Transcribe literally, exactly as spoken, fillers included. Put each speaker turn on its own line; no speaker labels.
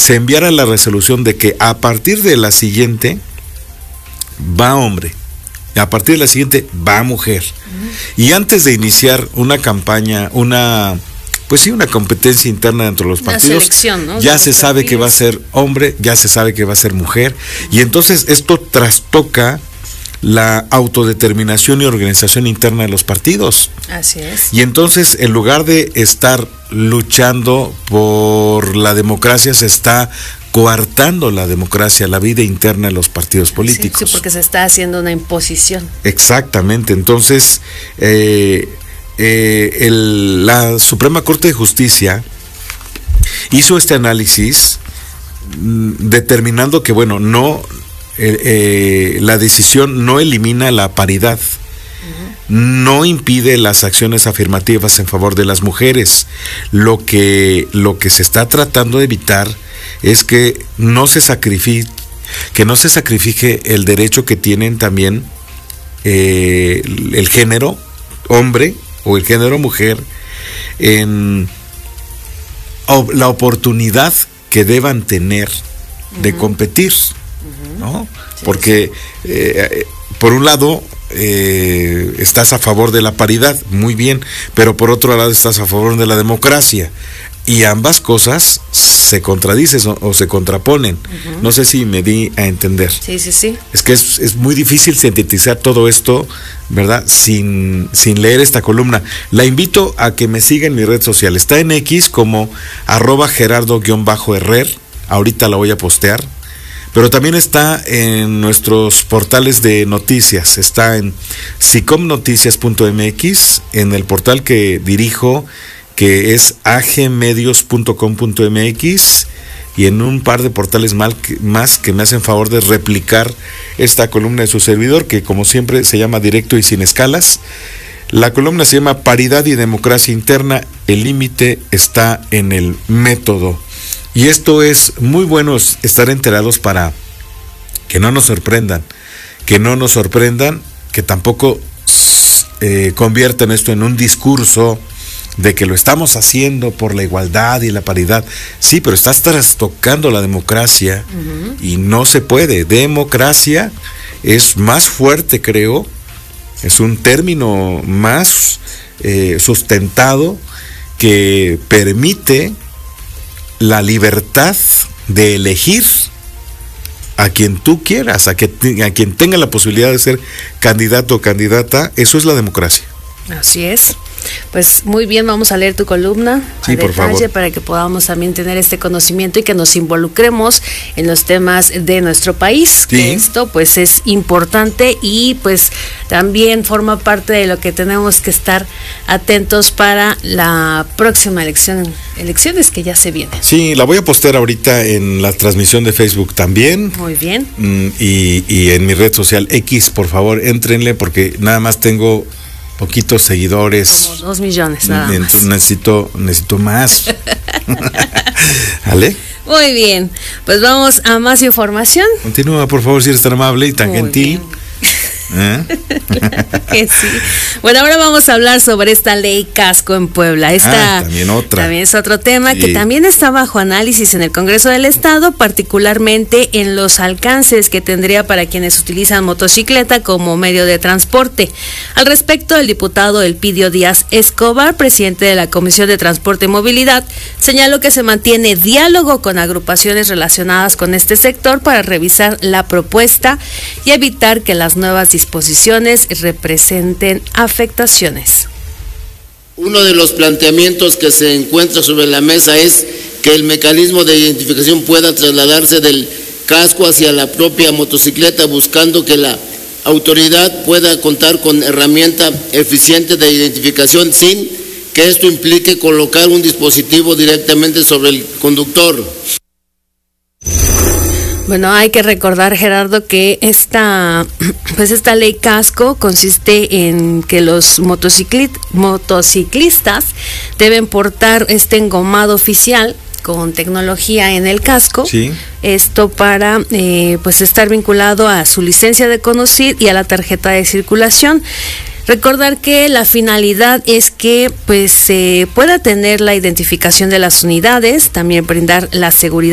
se enviara la resolución de que a partir de la siguiente va hombre, a partir de la siguiente va mujer. Uh-huh. Y antes de iniciar una campaña, una... pues sí, una competencia interna dentro de los partidos, ¿no? Ya se sabe que va a ser hombre, ya se sabe que va a ser mujer, y entonces esto trastoca la autodeterminación y organización interna de los partidos.
Así es.
Y entonces, en lugar de estar luchando por la democracia, se está coartando la democracia, la vida interna de los partidos políticos.
Sí, sí, porque se está haciendo una imposición.
Exactamente, entonces... Eh, Eh, el, la Suprema Corte de Justicia hizo este análisis mm, determinando que, bueno, no eh, eh, la decisión no elimina la paridad, uh-huh. no impide las acciones afirmativas en favor de las mujeres. Lo que, lo que se está tratando de evitar es que no se sacrifique, que no se sacrifique el derecho que tienen también eh, el género hombre o el género mujer en la oportunidad que deban tener de uh-huh. competir, uh-huh. ¿no? Sí, porque sí. Eh, por un lado eh, estás a favor de la paridad, muy bien, pero por otro lado estás a favor de la democracia, y ambas cosas se contradicen o, o se contraponen. Uh-huh. No sé si me di a entender.
Sí, sí, sí.
Es que es, es muy difícil sintetizar todo esto, ¿verdad? Sin, sin leer esta columna. La invito a que me siga en mi red social. Está en X como arroba Gerardo-Herrer. Ahorita la voy a postear. Pero también está en nuestros portales de noticias. Está en sicomnoticias punto m x, en el portal que dirijo, que es a g medios punto com punto m x, y en un par de portales más que me hacen favor de replicar esta columna de su servidor, que como siempre se llama Directo y Sin Escalas. La columna se llama Paridad y Democracia Interna, el límite está en el método. Y esto es muy bueno estar enterados para que no nos sorprendan, que no nos sorprendan, que tampoco eh, conviertan esto en un discurso de que lo estamos haciendo por la igualdad y la paridad. Sí, pero estás trastocando la democracia, uh-huh. y no se puede. Democracia es más fuerte, creo, es un término más eh, sustentado, que permite la libertad de elegir a quien tú quieras, a, que, a quien tenga la posibilidad de ser candidato o candidata. Eso es la democracia.
Así es. Pues muy bien, vamos a leer tu columna
sí,
a
por
detalle
favor.
Para que podamos también tener este conocimiento y que nos involucremos en los temas de nuestro país.
Sí.
Que esto pues es importante y pues también forma parte de lo que tenemos que estar atentos para la próxima elección, elecciones que ya se vienen.
Sí, la voy a postear ahorita en la transmisión de Facebook también.
Muy bien.
Y, y en mi red social X, por favor, éntrenle, porque nada más tengo poquitos seguidores.
Como dos millones, nada más.
Entonces necesito, necesito más. ¿Vale?
Muy bien, pues vamos a más información.
Continúa, por favor, si eres tan amable y tan
Muy
gentil.
Bien. ¿Eh? Que sí. Bueno, ahora vamos a hablar sobre esta ley casco en Puebla. Esta
ah, también otra.
También es otro tema
sí.
que también está bajo análisis en el Congreso del Estado, particularmente en los alcances que tendría para quienes utilizan motocicleta como medio de transporte. Al respecto, el diputado Elpidio Díaz Escobar, presidente de la Comisión de Transporte y Movilidad, señaló que se mantiene diálogo con agrupaciones relacionadas con este sector para revisar la propuesta y evitar que las nuevas disposiciones representen afectaciones.
Uno de los planteamientos que se encuentra sobre la mesa es que el mecanismo de identificación pueda trasladarse del casco hacia la propia motocicleta, buscando que la autoridad pueda contar con herramienta eficiente de identificación sin que esto implique colocar un dispositivo directamente sobre el conductor.
Bueno, hay que recordar, Gerardo, que esta, pues esta ley casco consiste en que los motocicli- motociclistas deben portar este engomado oficial con tecnología en el casco.
Sí.
Esto para eh, pues estar vinculado a su licencia de conducir y a la tarjeta de circulación. Recordar que la finalidad es que pues se eh, pueda tener la identificación de las unidades, también brindar la seguridad